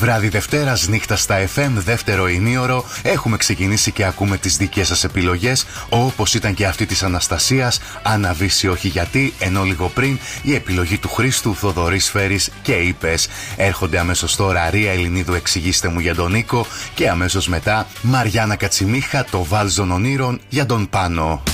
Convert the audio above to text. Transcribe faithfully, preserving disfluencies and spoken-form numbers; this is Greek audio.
Βράδυ Δευτέρας, νύχτα στα εφ εμ, δεύτερο ημίωρο. Έχουμε ξεκινήσει και ακούμε τις δικές σας επιλογές, όπως ήταν και αυτή της Αναστασίας, Αναβήσει όχι γιατί, ενώ λίγο πριν η επιλογή του Χρήστου, Θοδωρή Σφαίρης και Είπες. Έρχονται αμέσως τώρα Ρία Ελληνίδου, Εξηγήστε μου για τον Νίκο, και αμέσως μετά Μαριάννα Κατσιμίχα, Το βάλζον ονείρων για τον Πάνο.